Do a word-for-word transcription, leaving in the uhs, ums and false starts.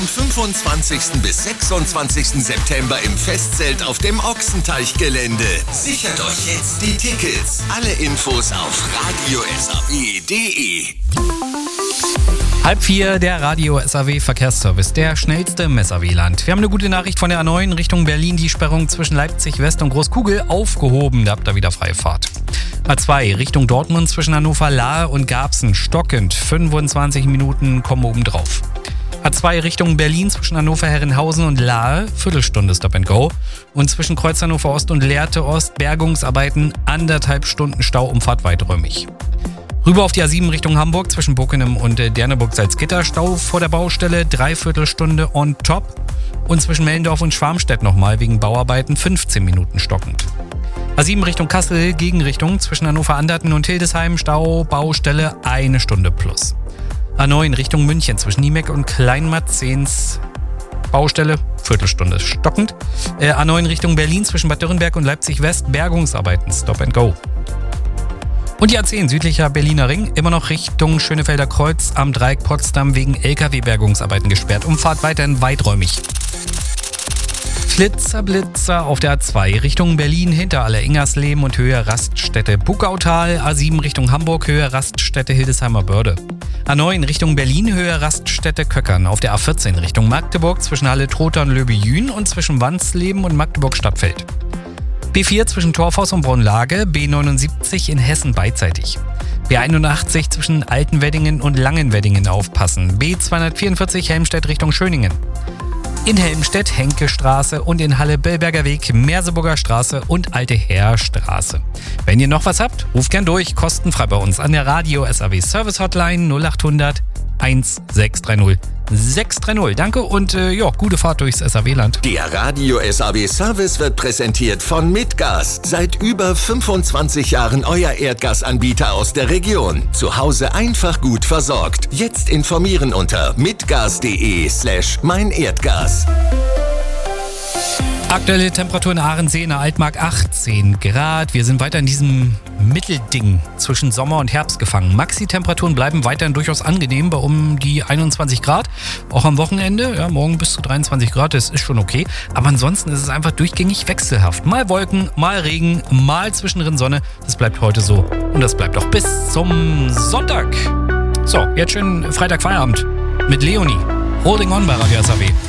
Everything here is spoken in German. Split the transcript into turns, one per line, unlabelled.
fünfundzwanzigsten bis sechsundzwanzigsten September im Festzelt auf dem Ochsenteichgelände. Sichert euch jetzt die Tickets. Alle Infos auf radio s a w punkt d e.
Halb vier, der Radio S A W Verkehrsservice, der schnellste im S A W-Land. Wir haben eine gute Nachricht von der A neun Richtung Berlin. Die Sperrung zwischen Leipzig West und Großkugel aufgehoben. Da habt ihr wieder freie Fahrt. A zwei Richtung Dortmund zwischen Hannover Lahe und Garbsen stockend. fünfundzwanzig Minuten kommen oben drauf. A zwei Richtung Berlin zwischen Hannover Herrenhausen und Lahe, Viertelstunde Stop and Go. Und zwischen Kreuz Hannover Ost und Lehrte Ost Bergungsarbeiten, anderthalb Stunden Stau, Umfahrt weiträumig. Rüber auf die A sieben Richtung Hamburg zwischen Bockenem und Derneburg-Salzgitter, Stau vor der Baustelle, Dreiviertelstunde on top. Und zwischen Mellendorf und Schwarmstedt nochmal wegen Bauarbeiten fünfzehn Minuten stockend. A sieben Richtung Kassel, Gegenrichtung zwischen Hannover-Anderten und Hildesheim, Stau, Baustelle, eine Stunde plus. A neun Richtung München zwischen Niemeck und Kleinmarzens, Baustelle, Viertelstunde stockend. Äh, A neun Richtung Berlin zwischen Bad Dürrenberg und Leipzig West, Bergungsarbeiten, Stop and Go. Und die A zehn südlicher Berliner Ring, immer noch Richtung Schönefelder Kreuz am Dreieck Potsdam wegen L K W-Bergungsarbeiten gesperrt. Umfahrt weiterhin weiträumig. Flitzer, Blitzer auf der A zwei Richtung Berlin hinter Aller-Ingersleben und Höhe Raststätte Buckautal. A sieben Richtung Hamburg, Höhe Raststätte Hildesheimer Börde. A neun Richtung Berlin, Höhe Raststätte Köckern. Auf der A vierzehn Richtung Magdeburg zwischen Halle-Trotha und Löbejün und zwischen Wansleben und Magdeburg-Stadtfeld. B vier zwischen Torfhaus und Braunlage, B neunundsiebzig in Hessen beidseitig. B einundachtzig zwischen Altenweddingen und Langenweddingen aufpassen. B zweihundertvierundvierzig Helmstedt Richtung Schöningen. In Helmstedt Henke-Straße und in Halle Bellberger Weg, Merseburger Straße und Alte Heerstraße. Wenn ihr noch was habt, ruft gern durch, kostenfrei bei uns an der Radio S A W Service Hotline null achthundert sechshundertzwanzig sechshundertdreißig. Danke und äh, ja, gute Fahrt durchs S A W-Land.
Der Radio S A W Service wird präsentiert von Mitgas. Seit über fünfundzwanzig Jahren euer Erdgasanbieter aus der Region. Zu Hause einfach gut versorgt. Jetzt informieren unter mitgas.de slash mein Erdgas.
Aktuelle Temperatur in Ahrensee in der Altmark achtzehn Grad. Wir sind weiter in diesem Mittelding zwischen Sommer und Herbst gefangen. Maxi-Temperaturen bleiben weiterhin durchaus angenehm bei um die einundzwanzig Grad. Auch am Wochenende, ja, morgen bis zu dreiundzwanzig Grad, das ist schon okay. Aber ansonsten ist es einfach durchgängig wechselhaft. Mal Wolken, mal Regen, mal zwischendrin Sonne. Das bleibt heute so und das bleibt auch bis zum Sonntag. So, jetzt schön Freitag Feierabend mit Leonie. Holding on bei Radio S A W.